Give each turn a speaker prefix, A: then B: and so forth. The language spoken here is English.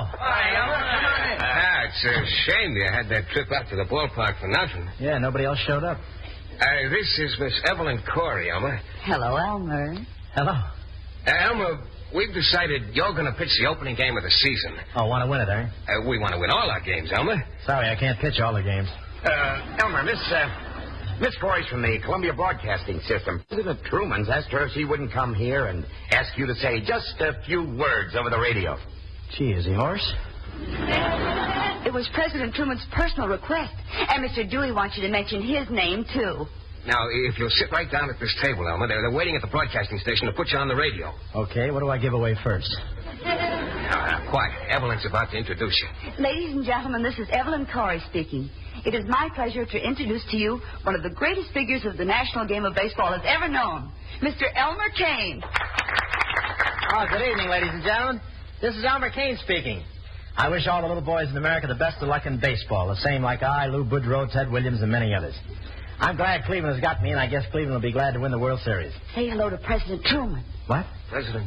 A: Hi, Elmer. It's a shame you had that trip out to the ballpark for nothing.
B: Yeah, nobody else showed up.
A: This is Miss Evelyn Corey, Elmer.
C: Hello, Elmer.
B: Hello.
A: Elmer, we've decided you're going to pitch the opening game of the season.
B: Oh, want to win it, eh?
A: We want to win all our games, Elmer.
B: Sorry, I can't pitch all the games.
D: Elmer, Miss Corey's from the Columbia Broadcasting System. President Truman's asked her if she wouldn't come here and ask you to say just a few words over the radio.
B: Gee, is he hoarse?
C: It was President Truman's personal request. And Mr. Dewey wants you to mention his name, too.
A: Now, if you'll sit right down at this table, Elmer, they're waiting at the broadcasting station to put you on the radio.
B: Okay, what do I give away first?
A: Quiet. Evelyn's about to introduce you.
C: Ladies and gentlemen, this is Evelyn Corey speaking. It is my pleasure to introduce to you one of the greatest figures of the national game of baseball has ever known, Mr. Elmer Kane.
B: Oh, good evening, ladies and gentlemen. This is Elmer Kane speaking. I wish all the little boys in America the best of luck in baseball, the same like I, Lou Boudreau, Ted Williams, and many others. I'm glad Cleveland has got me, and I guess Cleveland will be glad to win the World Series.
C: Say hello to President Truman.
B: What?
A: President